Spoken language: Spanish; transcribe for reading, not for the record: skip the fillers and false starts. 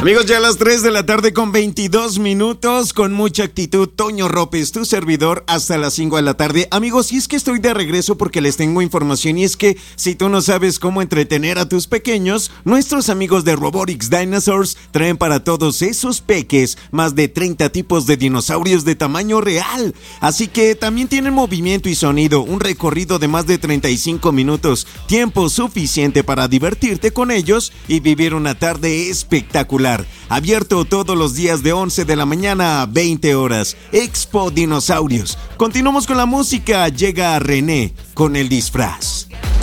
Amigos, ya a las 3 de la tarde con 22 minutos, con mucha actitud, Toño Ropes, tu servidor, hasta las 5 de la tarde. Amigos, y es que estoy de regreso porque les tengo información, y es que si tú no sabes cómo entretener a tus pequeños, nuestros amigos de Robotics Dinosaurs traen para todos esos peques más de 30 tipos de dinosaurios de tamaño real. Así que también tienen movimiento y sonido, un recorrido de más de 35 minutos, tiempo suficiente para divertirte con ellos y vivir una tarde espectacular. Abierto todos los días de 11 de la mañana a 20 horas. Expo Dinosaurios. Continuamos con la música. Llega René con el disfraz.